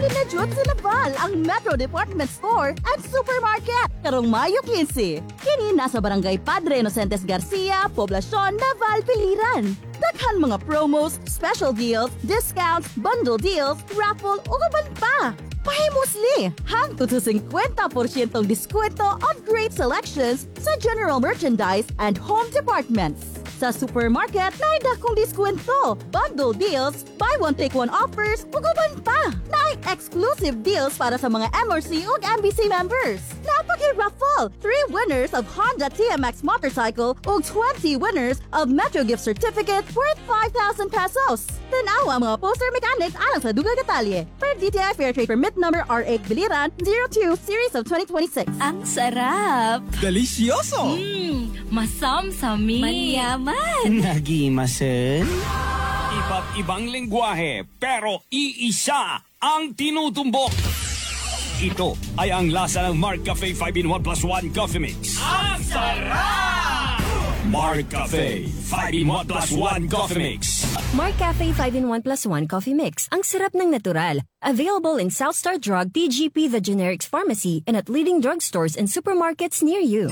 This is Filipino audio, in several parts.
Pinadyot sa Naval ang Metro Department Store at Supermarket karong Mayo 15. Kini nasa Barangay Padre Inocentes Garcia, Poblacion, Naval, Biliran. Daghan mga promos, special deals, discounts, bundle deals, raffle ug uban pa. Pahimusli! Hangtod sa 50% diskwento on great selections sa general merchandise and home departments. Sa supermarket, naay dakong diskwento, bundle deals, buy one take one offers, ug uban pa. Naay exclusive deals para sa mga MRC ug MBC members. Napaki-raffle! 3 winners of Honda TMX motorcycle ug 20 winners of Metro gift certificate worth 5,000 pesos. Tanaw ang mga poster mechanics alang sa dugang detalye. Per DTI Fair Trade Permit number R8 Biliran 02 Series of 2026. Ang sarap! Delicioso! Masamsami! Manyaman! Nagimasen? Iba't ibang lengguwahe pero iisa ang tinutumbok. Ito ay ang lasa ng Mark Cafe 5-in-1 plus 1 Coffee Mix. Ang sarap! Mark Cafe 5-in-1 plus 1 Coffee Mix. Mark Cafe 5-in-1 plus 1 Coffee Mix. Ang sarap ng natural. Available in Southstar Drug, TGP, The Generics Pharmacy, and at leading drugstores and supermarkets near you.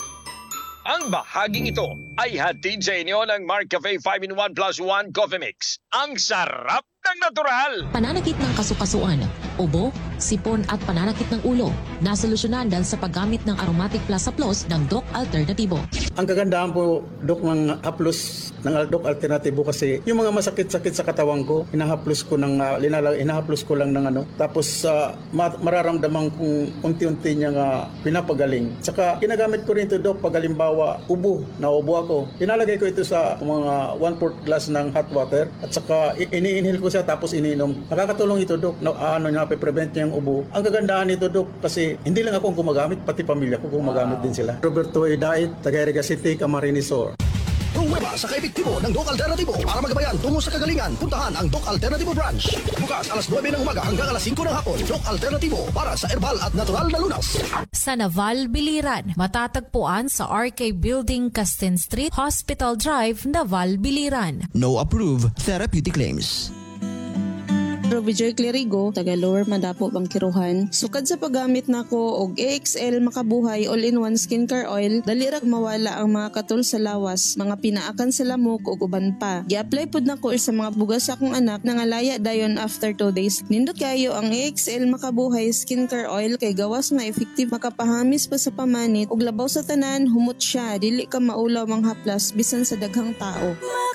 Ang bahaging ito ay hatid sa inyo ng Mark Cafe 5-in-1 plus 1 Coffee Mix. Ang sarap ng natural! Pananakit ng kasukasuan, ubo, sipon at pananakit ng ulo. Nasolusyonan dahil sa paggamit ng Aromatic Plus Haplos ng Doc Alternatibo. Ang kagandahan po, Doc, ng haplos ng Doc Alternatibo kasi yung mga masakit-sakit sa katawan ko, hinahaplos ko lang ng ano. Tapos mararamdaman kong unti-unti niyang pinapagaling. Saka ginagamit ko rin ito, Doc, pag halimbawa ubo ako. Pinalagay ko ito sa mga 1/4 glass ng hot water at saka ini-inhale ko siya tapos iniinom. Nakakatulong ito, Doc, na prevent niya yung ubo. Ang kagandahan nito, Doc, kasi hindi lang ako gumagamit, pati pamilya ko gumagamit din sila. Roberto A. Dait, Tagayariga City, Camarines Sur. Pruweba sa kaepektibo ng Doc Alternatibo para magabayan tungo sa kagalingan. Puntahan ang Doc Alternatibo branch. Bukas alas 9 ng umaga hanggang alas 5 ng hapon. Doc Alternatibo para sa herbal at natural na lunas. Sa Naval, Biliran, matatagpuan sa RK Building, Castin Street, Hospital Drive, Naval, Biliran. No approved therapeutic claims. Provider Clerigo, taga Lower Madapo, Bangkiruhan. Sukad sa paggamit nako og AXL Makabuhay All-in-One Skincare Oil, dali ra mawala ang mga katul sa lawas, mga pinaakan sa lamok ug uban pa. Gi-apply pud nako sa mga bugas sa akong anak nangalaya dayon after 2 days. Nindot kayo ang AXL Makabuhay Skincare Oil kay gawas nga effective makapahamis pa sa pamanit ug labaw sa tanan, humot siya, dili ka maulaw mang haplas bisan sa daghang tao.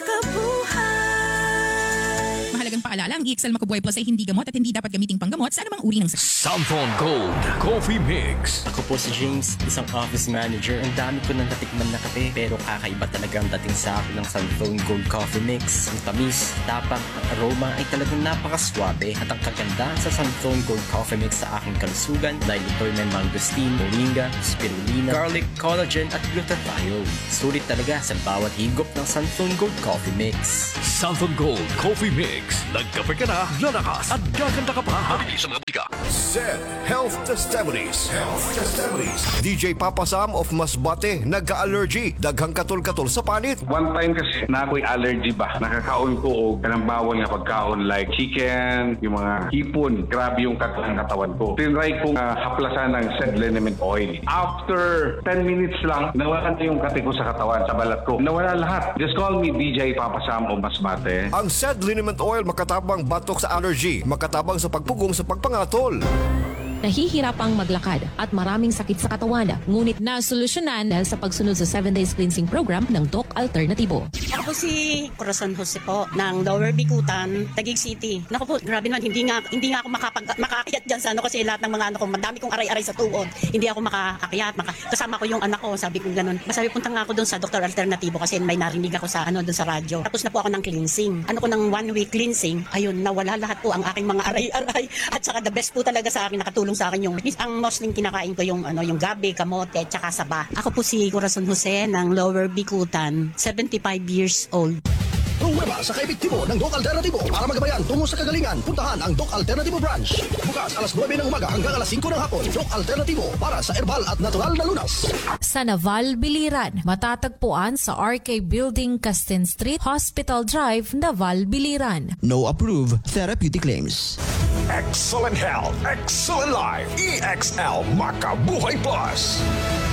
Mahalagang paalala, ang EXL Makabuhay Plus ay hindi gamot at hindi dapat gamiting panggamot sa anumang uri ng sakit. Samphon Gold Coffee Mix. Ako po si James, isang office manager. Ang dami ko nang natikman na kape, pero kakaiba talaga ang dating sa akin ng Samphon Gold Coffee Mix. Ang tamis, tapang at aroma ay talagang napakaswabe. At ang kagandahan sa Samphon Gold Coffee Mix sa aking kalusugan dahil ito'y may mangosteen, moringa, spirulina, garlic, collagen at glutathione. Sulit talaga sa bawat higop ng Samphon Gold Coffee Mix. Samphon Gold Coffee Mix. Nagkape ka na, lalakas at gaganda ka pa. Mabilis sa mga biga. Said Health Testimonies. DJ Papa Sam of Masbate, nagka-allergy. Daghang katol-katol sa panit. One time kasi na ako'y allergy ba. Nakakaon ko o kanang bawal nga pagkaon like chicken, yung mga hipon. Grabe yung katawan ko. Tinry kong haplasan ng said liniment oil. After 10 minutes lang, nawala na yung kati ko sa katawan, sa balat ko. Nawala lahat. Just call me DJ Papa Sam of Masbate. Ang said liniment oil makatabang batok sa allergy, makatabang sa pagpugong sa pagpangatol. Nahihirapang maglakad at maraming sakit sa katawan, ngunit nasolusyonan dahil sa pagsunod sa 7 days cleansing program ng Doc Alternatibo. Ako po si Corazon Jose po ng Lower Bicutan, Taguig City. Naku po, grabe naman, hindi nga ako makaakyat dyan sa ano kasi lahat ng mga ano ko, madami kong aray-aray sa tuhod. Hindi ako makaakyat, kasama ko yung anak ko, sabi ko ganun. Masabi punta nga ako doon sa Dr. Alternatibo kasi may narinig ako sa ano doon sa radyo. Tapos na po ako ng cleansing. Ano ko ng 1 week cleansing, ayun, nawala lahat po ang aking mga aray-aray. At saka the best po talaga sa akin, nakatulong sa akin yung ang mostly kinakain ko yung gabi, kamote, tsaka saba. Ako po si Corazon Jose ng Lower Bicutan, 75 years old. Pruweba sa kaepektibo ng Doc Alternatibo para magabayan tungo sa kagalingan. Puntahan ang Doc Alternatibo branch. Bukas alas 9 ng umaga hanggang alas 5 ng hapon. Doc Alternatibo para sa herbal at natural na lunas. Sa Naval, Biliran, matatagpuan sa RK Building, Castin Street, Hospital Drive, Naval, Biliran. No approved therapeutic claims. Excellent health, excellent life. EXL Makabuhay Plus.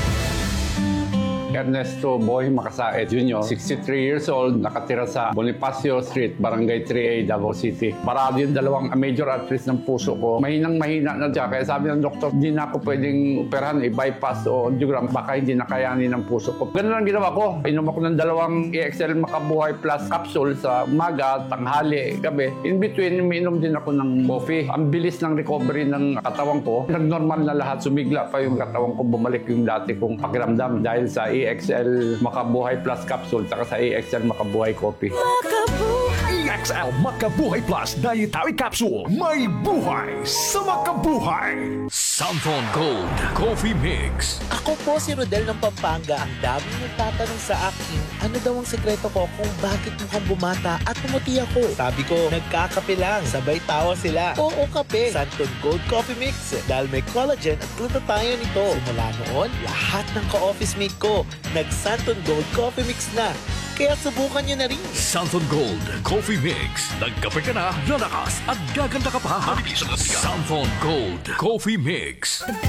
Ernesto Boy Makasait Jr., 63 years old, nakatira sa Bonifacio Street, Barangay 3A, Davao City. Parado yung dalawang major arteries ng puso ko. Mahinang-mahina na siya. Kaya sabi ng doktor, hindi na ako pwedeng operahan, i-bypass o angiogram. Baka hindi na kayanin ng puso ko. Ganun lang ginawa ko. Inom ako ng dalawang EXL Makabuhay Plus capsule sa umaga, tanghali, gabi. In between, umiinom din ako ng coffee. Ang bilis ng recovery ng katawan ko. Nag-normal na lahat. Sumigla pa yung katawan ko. Bumalik yung dati kong pakiramdam dahil sa EXL Makabuhay Plus capsule saka sa EXL Makabuhay Coffee. EXL Makabuhay Plus Dietary Capsule. May buhay sa makabuhay. Santon Gold Coffee Mix. Ako po si Rodel ng Pampanga. Ang daming nagtatanong sa akin, ano daw ang sekreto ko kung bakit mukhang bumata at pumuti ako. Sabi ko, nagkakape lang. Sabay tawa sila. Oo, kape. Santon Gold Coffee Mix. Dahil may collagen at glutathione nito. Simula noon, lahat ng ka-office mate ko, nag-Santon Gold Coffee Mix na. Kaya subukan nyo na rin. Santon Gold Coffee Mix. Nagkape ka na, lalakas at gaganda ka pa. Santon Gold Coffee Mix.